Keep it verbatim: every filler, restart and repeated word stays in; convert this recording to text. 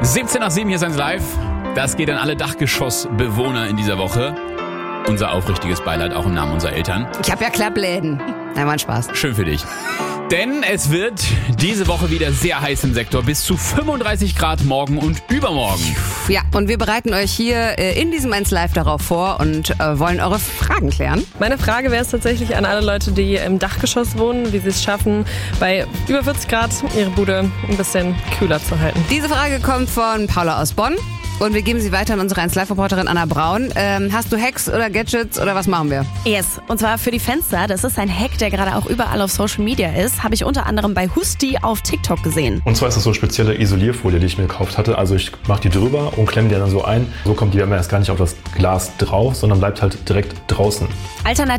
siebzehn nach sieben, hier ist eins live. Das geht an alle Dachgeschossbewohner in dieser Woche. Unser aufrichtiges Beileid, auch im Namen unserer Eltern. Ich habe ja Klappläden. Nein, mein Spaß. Schön für dich. Denn es wird diese Woche wieder sehr heiß im Sektor. Bis zu fünfunddreißig Grad morgen und übermorgen. Ja, und wir bereiten euch hier äh, in diesem eins live darauf vor und äh, wollen eure Fragen klären. Meine Frage wäre es tatsächlich an alle Leute, die im Dachgeschoss wohnen, wie sie es schaffen, bei über vierzig Grad ihre Bude ein bisschen kühler zu halten. Diese Frage kommt von Paula aus Bonn. Und wir geben sie weiter an unsere eins live-Reporterin Anna Braun. Ähm, hast du Hacks oder Gadgets oder was machen wir? Yes, und zwar für die Fenster. Das ist ein Hack, der gerade auch überall auf Social Media ist. Habe ich unter anderem bei Husti auf TikTok gesehen. Und zwar ist das so eine spezielle Isolierfolie, die ich mir gekauft hatte. Also ich mache die drüber und klemme die dann so ein. So kommt die Wärme erst gar nicht auf das Glas drauf, sondern bleibt halt direkt draußen. Alternativ